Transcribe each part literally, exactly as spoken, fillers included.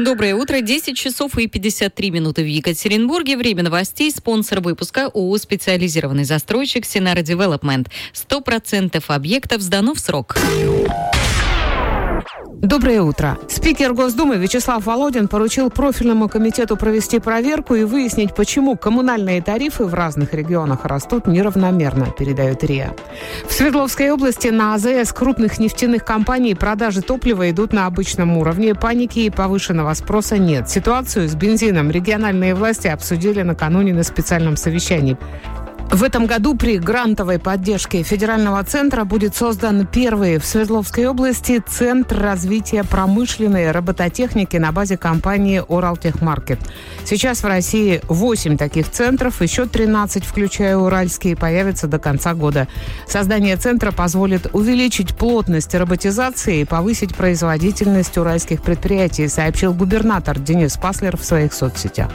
Доброе утро. десять часов и пятьдесят три минуты в Екатеринбурге. Время новостей. Спонсор выпуска ООО «Специализированный застройщик Синара Девелопмент». сто процентов объектов сдано в срок. Доброе утро. Спикер Госдумы Вячеслав Володин поручил профильному комитету провести проверку и выяснить, почему коммунальные тарифы в разных регионах растут неравномерно, передает РИА. В Свердловской области на АЗС крупных нефтяных компаний продажи топлива идут на обычном уровне. Паники и повышенного спроса нет. Ситуацию с бензином региональные власти обсудили накануне на специальном совещании. В этом году при грантовой поддержке федерального центра будет создан первый в Свердловской области Центр развития промышленной робототехники на базе компании «Уралтехмаркет». Сейчас в России восемь таких центров, еще тринадцать, включая уральские, появятся до конца года. Создание центра позволит увеличить плотность роботизации и повысить производительность уральских предприятий, сообщил губернатор Денис Паслер в своих соцсетях.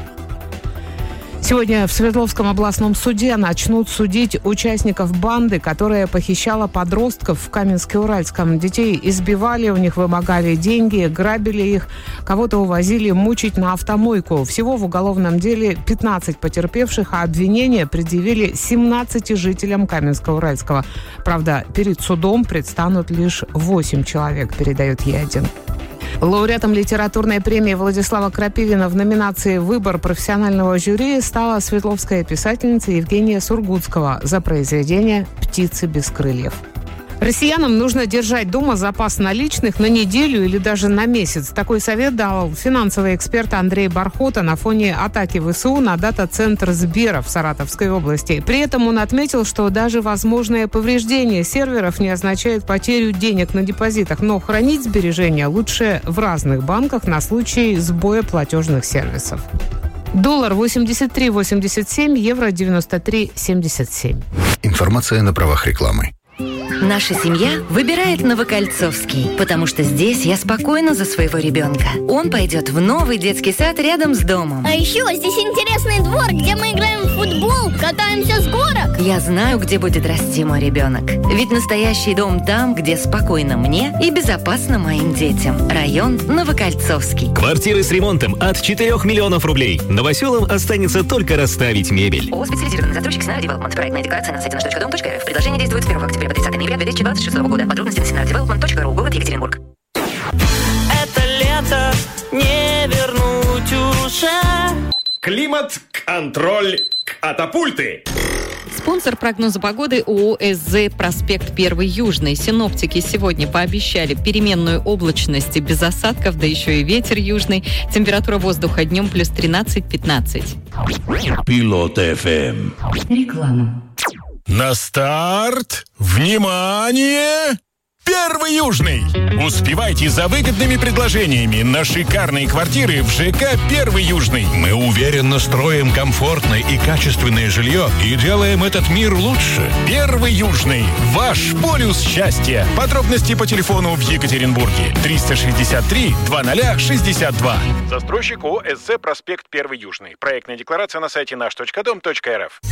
Сегодня в Свердловском областном суде начнут судить участников банды, которая похищала подростков в Каменске-Уральском. Детей избивали, у них вымогали деньги, грабили их, кого-то увозили мучить на автомойку. Всего в уголовном деле пятнадцать потерпевших, а обвинения предъявили семнадцати жителям Каменска-Уральского. Правда, перед судом предстанут лишь восемь человек, передает Е один. Лауреатом литературной премии Владислава Крапивина в номинации «Выбор профессионального жюри» стала свердловская писательница Евгения Сургутского за произведение «Птицы без крыльев». Россиянам нужно держать дома запас наличных на неделю или даже на месяц. Такой совет дал финансовый эксперт Андрей Бархота на фоне атаки ВСУ на дата-центр Сбера в Саратовской области. При этом он отметил, что даже возможное повреждение серверов не означает потерю денег на депозитах, но хранить сбережения лучше в разных банках на случай сбоя платежных сервисов. Доллар восемьдесят три восемьдесят семь, евро девяносто три семьдесят семь. Информация на правах рекламы. Наша семья выбирает Новокольцовский, потому что здесь я спокойна за своего ребенка. Он пойдет в новый детский сад рядом с домом. А еще здесь интересный двор, где мы играем в футбол, катаемся с горок. Я знаю, где будет расти мой ребенок. Ведь настоящий дом там, где спокойно мне и безопасно моим детям. Район Новокольцовский. Квартиры с ремонтом от четырех миллионов рублей. Новоселам останется только расставить мебель. ООО «Специализированный застройщик Синара Девелопмент». Проектная декларация на сайте наш точка дом точка эр эф. Предложение действует с первого октября по тридцатое ноября две тысячи двадцать шестого года. Подробности на синара девелопмент точка ру. Город Екатеринбург. Это лето не вернуть уже. Климат-контроль катапульты. Спонсор прогноза погоды ООО «СЗ Проспект Первый Южный». Синоптики сегодня пообещали переменную облачность и без осадков, да еще и ветер южный. Температура воздуха днем плюс тринадцать-пятнадцать. Пилот эф эм. Реклама. На старт! Внимание! Первый Южный! Успевайте за выгодными предложениями на шикарные квартиры в ЖК «Первый Южный». Мы уверенно строим комфортное и качественное жилье и делаем этот мир лучше. Первый Южный. Ваш полюс счастья. Подробности по телефону в Екатеринбурге. триста шестьдесят три двадцать шестьдесят два. Застройщик ООО «СЗ Проспект Первый Южный». Проектная декларация на сайте наш точка дом точка эр эф.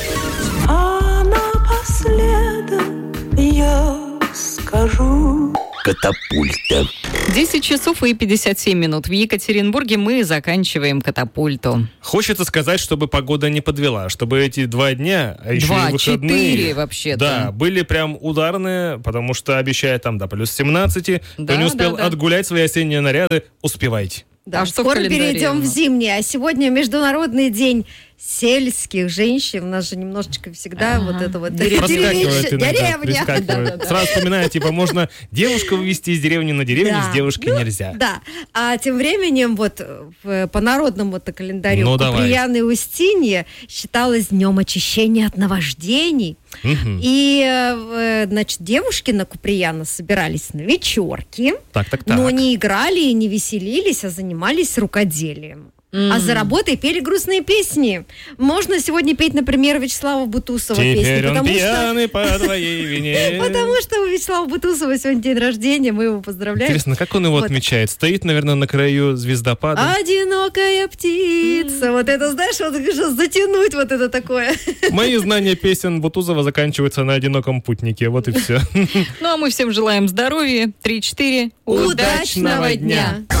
А напоследок я скажу. Катапульта. десять часов и пятьдесят семь минут. В Екатеринбурге мы заканчиваем катапульту. Хочется сказать, чтобы погода не подвела, чтобы эти два дня, а еще два, и выходные... четыре вообще-то. Да, были прям ударные, потому что обещают там до плюс семнадцать. Да, Кто не успел да, да. отгулять свои осенние наряды, успевайте. Да, А что скоро в календаре? перейдем в зимний, а сегодня Международный день сельских женщин. У нас же немножечко всегда А-а-а. вот это вот Проскакивает иногда, деревня. прискакивает. Да-да-да. Сразу вспоминаю, типа, можно девушку вывести из деревни на деревню, Да. с девушкой Ну, нельзя. Да, а тем временем вот в, по народному-то календарю Ну, давай. Куприяна и Устинья считалось днем очищения от наваждений. Мгм. И, э, значит, девушки на Куприяна собирались на вечерки, Так, так, так. но не играли и не веселились, а занимались рукоделием. М. А за работой пели грустные песни. Можно сегодня петь, например, Вячеслава Бутусова песни, Теперь он потому что... пьяный по твоей вине. Потому что у Вячеслава Бутусова сегодня день рождения, мы его поздравляем. Интересно, как он его Вот. отмечает? Стоит, наверное, на краю звездопада. Одинокая птица. Вот это, знаешь, вот как затянуть вот это такое. Мои знания песен Бутузова заканчиваются на «Одиноком путнике». Вот и все. Ну а мы всем желаем здоровья. Три-четыре. Удачного дня!